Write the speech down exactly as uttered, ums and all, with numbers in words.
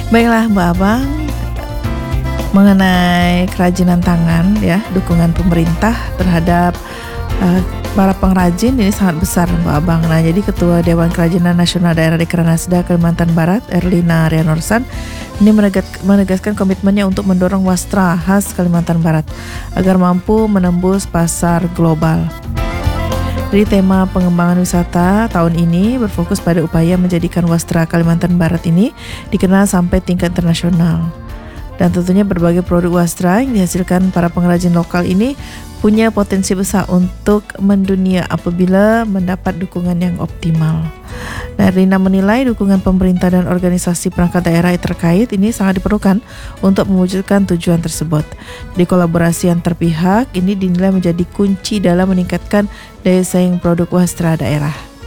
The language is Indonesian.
Baiklah Mbak Abang, mengenai kerajinan tangan ya, dukungan pemerintah terhadap uh, para pengrajin ini sangat besar Mbak Abang. Nah, jadi Ketua Dewan Kerajinan Nasional Daerah Dekranasda Kalimantan Barat, Erlina Rianorsan, ini menegaskan komitmennya untuk mendorong wastra khas Kalimantan Barat agar mampu menembus pasar global. Jadi tema pengembangan wisata tahun ini berfokus pada upaya menjadikan wastra Kalimantan Barat ini dikenal sampai tingkat internasional. Dan tentunya berbagai produk wastra yang dihasilkan para pengrajin lokal ini punya potensi besar untuk mendunia apabila mendapat dukungan yang optimal. Nah, Rina menilai dukungan pemerintah dan organisasi perangkat daerah terkait ini sangat diperlukan untuk mewujudkan tujuan tersebut. Di kolaborasi antar pihak ini dinilai menjadi kunci dalam meningkatkan daya saing produk wastra daerah.